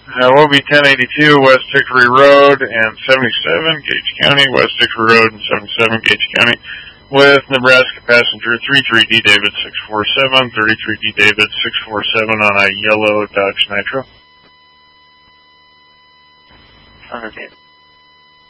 Wobi 1082, West Hickory Road and 77, Gage County, West Hickory Road and 77, Gage County, with Nebraska passenger 33D David 647, 33D David 647 on a yellow Dodge Nitro. Okay.